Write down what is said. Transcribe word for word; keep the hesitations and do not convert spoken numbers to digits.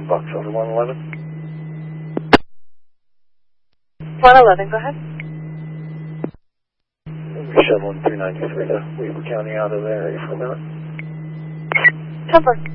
Bucks over one eleven. one eleven, go ahead. We're shuttling three ninety-three to Weaver County out of the area for a minute. ten four.